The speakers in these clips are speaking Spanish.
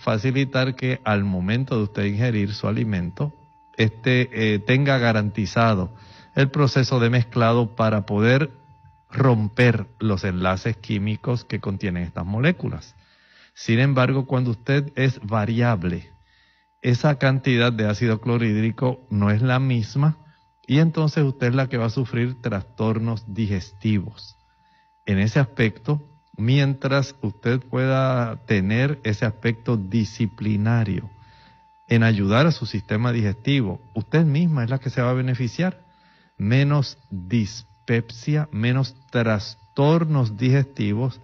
facilitar que al momento de usted ingerir su alimento, tenga garantizado el proceso de mezclado para poder romper los enlaces químicos que contienen estas moléculas. Sin embargo, cuando usted es variable, esa cantidad de ácido clorhídrico no es la misma y entonces usted es la que va a sufrir trastornos digestivos. En ese aspecto, mientras usted pueda tener ese aspecto disciplinario en ayudar a su sistema digestivo, usted misma es la que se va a beneficiar. Menos dispepsia, menos trastornos digestivos,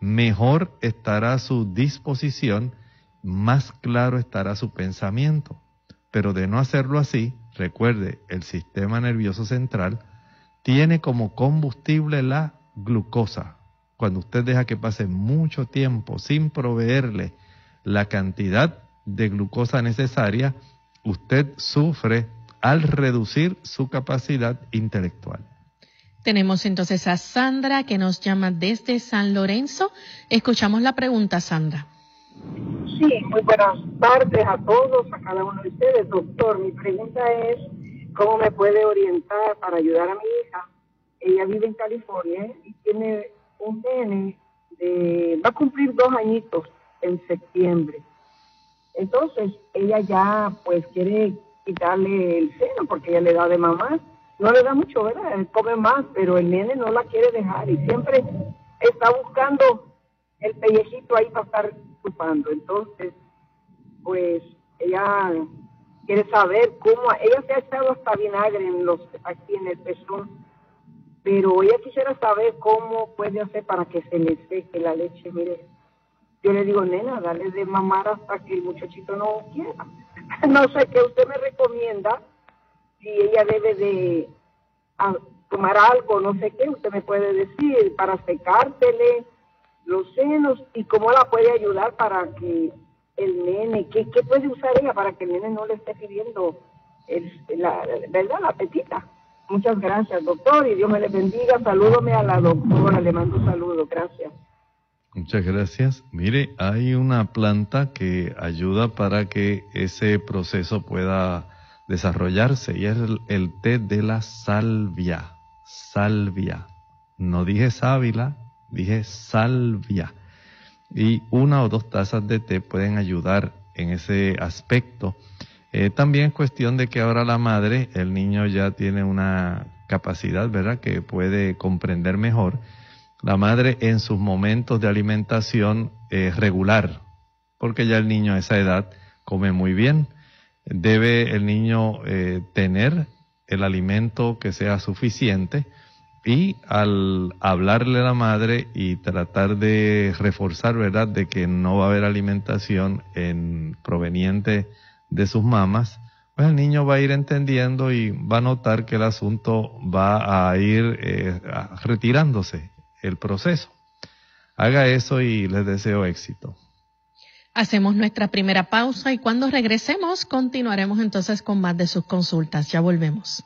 mejor estará su disposición, más claro estará su pensamiento. Pero de no hacerlo así, recuerde, el sistema nervioso central tiene como combustible la glucosa. Cuando usted deja que pase mucho tiempo sin proveerle la cantidad de glucosa necesaria, usted sufre al reducir su capacidad intelectual. Tenemos entonces a Sandra que nos llama desde San Lorenzo. Escuchamos la pregunta, Sandra. Sí, muy buenas tardes a todos, a cada uno de ustedes. Doctor, mi pregunta es, ¿cómo me puede orientar para ayudar a mi hija? Ella vive en California y tiene un nene, va a cumplir 2 añitos en septiembre. Entonces, ella ya pues quiere quitarle el seno porque ella le da de mamá. No le da mucho, ¿verdad? Él come más, pero el nene no la quiere dejar y siempre está buscando el pellejito ahí para estar chupando. Entonces, pues ella quiere saber cómo, ella se ha echado hasta vinagre aquí en el pezón, pero ella quisiera saber cómo puede hacer para que se le seque la leche. Mire, yo le digo, nena, dale de mamar hasta que el muchachito no quiera. No sé qué usted me recomienda, si ella debe de tomar algo, no sé qué, usted me puede decir, para secársele los senos y cómo la puede ayudar para que el nene, ¿qué puede usar ella para que el nene no le esté pidiendo la tetita? Muchas gracias, doctor, y Dios me le bendiga. Salúdome a la doctora, le mando un saludo, gracias. Muchas gracias. Mire, hay una planta que ayuda para que ese proceso pueda desarrollarse y es el té de la salvia. Salvia. No dije sábila, dije salvia. Y 1 o 2 tazas de té pueden ayudar en ese aspecto. También es cuestión de que ahora la madre, el niño ya tiene una capacidad, ¿verdad?, que puede comprender mejor. La madre en sus momentos de alimentación regular, porque ya el niño a esa edad come muy bien. Debe el niño tener el alimento que sea suficiente y al hablarle a la madre y tratar de reforzar, ¿verdad?, de que no va a haber alimentación proveniente de sus mamas, pues el niño va a ir entendiendo y va a notar que el asunto va a ir retirándose el proceso. Haga eso y les deseo éxito. Hacemos nuestra primera pausa y cuando regresemos continuaremos entonces con más de sus consultas. Ya volvemos.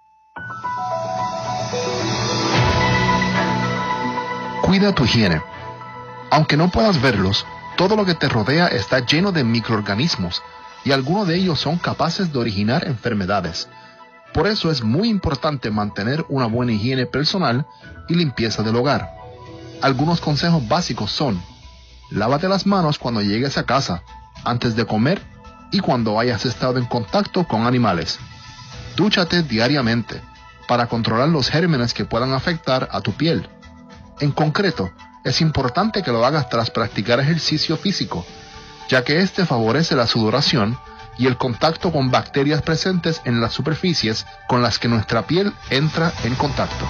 Cuida tu higiene. Aunque no puedas verlos, todo lo que te rodea está lleno de microorganismos y algunos de ellos son capaces de originar enfermedades. Por eso es muy importante mantener una buena higiene personal y limpieza del hogar. Algunos consejos básicos son: lávate las manos cuando llegues a casa, antes de comer y cuando hayas estado en contacto con animales. Dúchate diariamente para controlar los gérmenes que puedan afectar a tu piel. En concreto, es importante que lo hagas tras practicar ejercicio físico, ya que este favorece la sudoración y el contacto con bacterias presentes en las superficies con las que nuestra piel entra en contacto.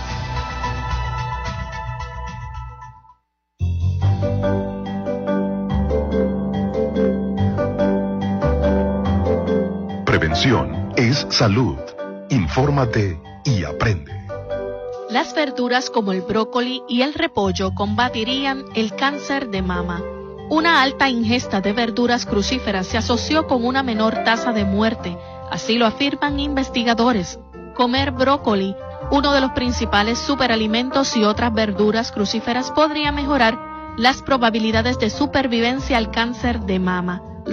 Prevención es salud. Infórmate y aprende. Las verduras como el brócoli y el repollo combatirían el cáncer de mama. Una alta ingesta de verduras crucíferas se asoció con una menor tasa de muerte, así lo afirman investigadores. Comer brócoli, uno de los principales superalimentos, y otras verduras crucíferas podría mejorar las probabilidades de supervivencia al cáncer de mama.